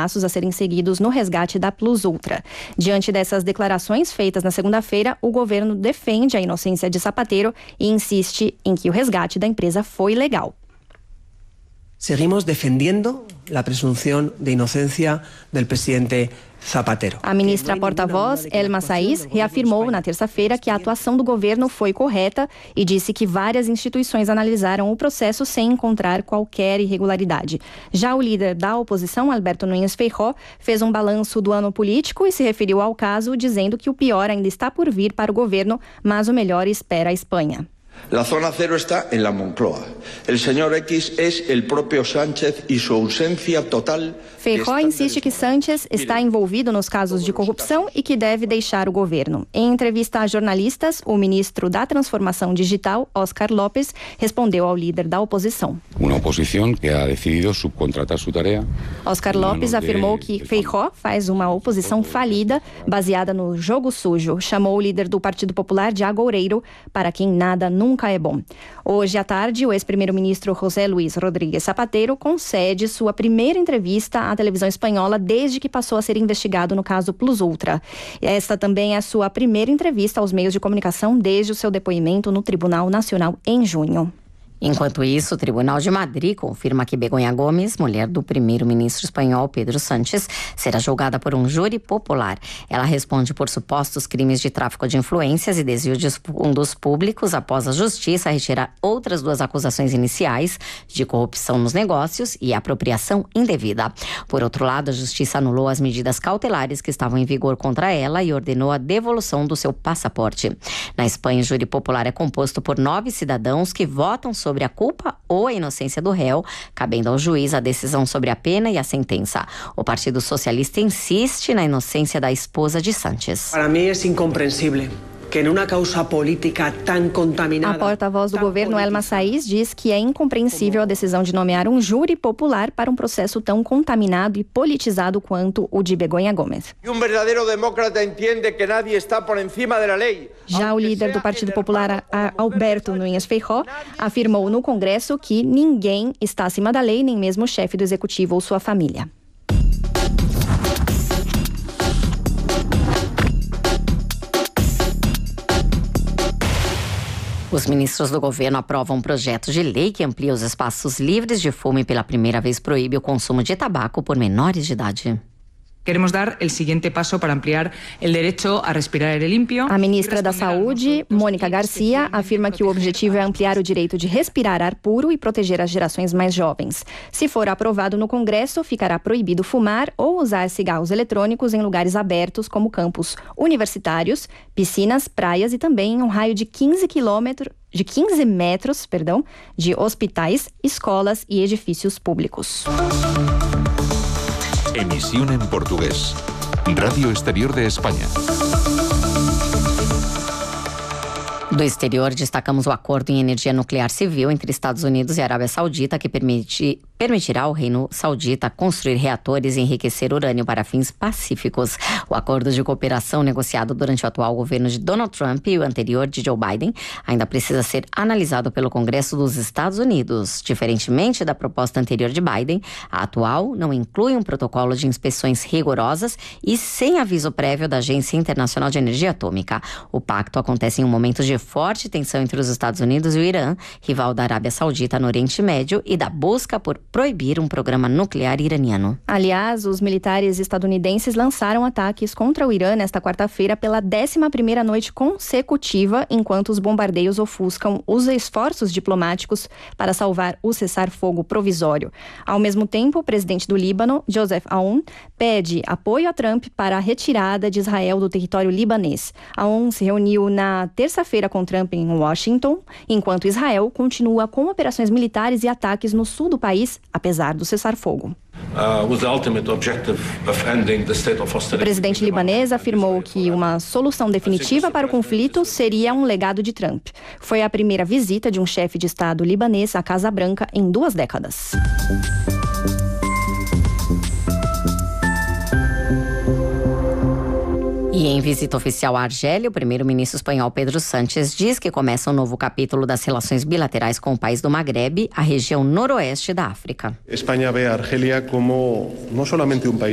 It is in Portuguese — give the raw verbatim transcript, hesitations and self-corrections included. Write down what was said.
passos a serem seguidos no resgate da Plus Ultra. Diante dessas declarações feitas na segunda-feira, o governo defende a inocência de Zapatero e insiste em que o resgate da empresa foi legal. Seguimos defendiendo la presunción de inocencia del presidente Zapatero. A ministra porta-voz, Elma Saiz, reafirmou na terça-feira que a atuação do governo foi correta e disse que várias instituições analisaram o processo sem encontrar qualquer irregularidade. Já o líder da oposição, Alberto Núñez Feijóo, fez um balanço do ano político e se referiu ao caso, dizendo que o pior ainda está por vir para o governo, mas o melhor espera a Espanha. La zona cero está en la Moncloa. El señor X es el propio Sánchez y su ausencia total. Feijóo insiste que Sánchez está envolvido nos casos de corrupção e que deve deixar o governo. Em entrevista a jornalistas, o ministro da Transformação Digital, Óscar López, respondeu ao líder da oposição. Uma oposição que ha decidido subcontratar sua tarefa. Óscar López afirmou que Feijóo faz uma oposição falida, baseada no jogo sujo. Chamou o líder do Partido Popular de agoureiro, para quem nada nunca é bom. Hoje à tarde, o ex-primeiro-ministro José Luís Rodríguez Zapatero concede sua primeira entrevista à televisão espanhola desde que passou a ser investigado no caso Plus Ultra. Esta também é a sua primeira entrevista aos meios de comunicação desde o seu depoimento no Tribunal Nacional em junho. Enquanto isso, o Tribunal de Madrid confirma que Begoña Gómez, mulher do primeiro-ministro espanhol Pedro Sánchez, será julgada por um júri popular. Ela responde por supostos crimes de tráfico de influências e desvio de fundos públicos após a justiça retirar outras duas acusações iniciais de corrupção nos negócios e apropriação indevida. Por outro lado, a justiça anulou as medidas cautelares que estavam em vigor contra ela e ordenou a devolução do seu passaporte. Na Espanha, o júri popular é composto por nove cidadãos que votam sobre sobre a culpa ou a inocência do réu, cabendo ao juiz a decisão sobre a pena e a sentença. O Partido Socialista insiste na inocência da esposa de Sánchez. Para mim é incompreensível que em uma causa política tão contaminada... A porta-voz do governo, Elma Saiz, diz que é incompreensível a decisão de nomear um júri popular para um processo tão contaminado e politizado quanto o de Begoña Gómez. E um verdadeiro demócrata entende que nadie está por encima da lei. Já o líder do Partido Popular, Alberto Núñez Feijóo, afirmou no Congresso que ninguém está acima da lei, nem mesmo o chefe do executivo ou sua família. Os ministros do governo aprovam um projeto de lei que amplia os espaços livres de fumo e pela primeira vez proíbe o consumo de tabaco por menores de idade. Queremos dar el siguiente paso para ampliar el derecho a respirar aire limpio. A ministra da Saúde, Mônica Garcia, afirma que o objetivo é ampliar o direito de respirar ar puro e proteger as gerações mais jovens. Se for aprovado no Congresso, ficará proibido fumar ou usar cigarros eletrônicos em lugares abertos como campos universitários, piscinas, praias e também em um raio de quinze quilômetros de quinze metros, perdão, de hospitais, escolas e edifícios públicos. Emisión en portugués. Radio Exterior de España. Do exterior, destacamos o acordo em energia nuclear civil entre Estados Unidos e Arábia Saudita, que permite, permitirá ao Reino Saudita construir reatores e enriquecer urânio para fins pacíficos. O acordo de cooperação negociado durante o atual governo de Donald Trump e o anterior de Joe Biden ainda precisa ser analisado pelo Congresso dos Estados Unidos. Diferentemente da proposta anterior de Biden, a atual não inclui um protocolo de inspeções rigorosas e sem aviso prévio da Agência Internacional de Energia Atômica. O pacto acontece em um momento de forte tensão entre os Estados Unidos e o Irã, rival da Arábia Saudita no Oriente Médio, e da busca por proibir um programa nuclear iraniano. Aliás, os militares estadunidenses lançaram ataques contra o Irã nesta quarta-feira pela décima primeira noite consecutiva, enquanto os bombardeios ofuscam os esforços diplomáticos para salvar o cessar-fogo provisório. Ao mesmo tempo, o presidente do Líbano, Joseph Aoun, pede apoio a Trump para a retirada de Israel do território libanês. Aoun se reuniu na terça-feira com Trump em Washington, enquanto Israel continua com operações militares e ataques no sul do país, apesar do cessar-fogo. O presidente libanês afirmou que uma solução definitiva para o conflito seria um legado de Trump. Foi a primeira visita de um chefe de Estado libanês à Casa Branca em duas décadas. E em visita oficial à Argélia, o primeiro-ministro espanhol Pedro Sánchez diz que começa um novo capítulo das relações bilaterais com o país do Magrebe, a região noroeste da África. Espanha vê a Argélia como não somente um país